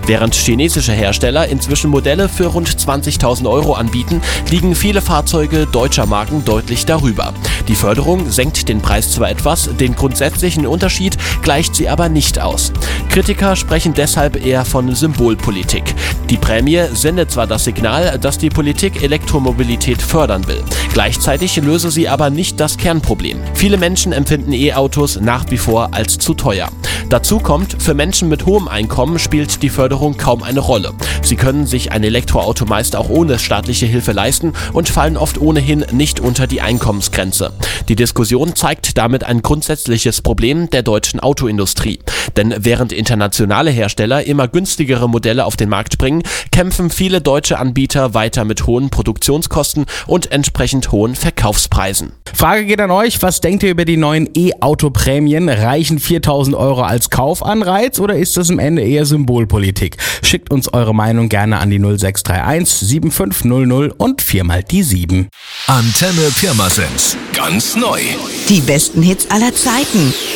Während chinesische Hersteller inzwischen Modelle für rund 20.000 € anbieten, liegen viele Fahrzeuge deutscher Marken deutlich darüber. Die Förderung senkt den Preis zwar etwas, den grundsätzlichen Unterschied gleicht sie aber nicht aus. Kritiker sprechen deshalb eher von Symbolpolitik. Die Prämie sendet zwar das Signal, dass die Politik Elektromobilität fördern will. Gleichzeitig löse sie aber nicht das Kernproblem. Viele Menschen empfinden E-Autos nach wie vor als zu teuer. Dazu kommt, für Menschen mit hohem Einkommen spielt die Förderung kaum eine Rolle. Sie können sich ein Elektroauto meist auch ohne staatliche Hilfe leisten und fallen oft ohnehin nicht unter die Einkommensgrenze. Die Diskussion zeigt damit ein grundsätzliches Problem der deutschen Autoindustrie. Denn während internationale Hersteller immer günstigere Modelle auf den Markt bringen, kämpfen viele deutsche Anbieter weiter mit hohen Produktionskosten und entsprechend hohen Verkaufspreisen. Frage geht an euch, was denkt ihr über die neuen E-Auto-Prämien? Reichen 4.000 € als Kaufanreiz oder ist das am Ende eher Symbolpolitik? Schickt uns eure Meinung gerne an die 0631 7500 und 4 mal die 7. Antenne Pirmasens. Ganz neu. Die besten Hits aller Zeiten.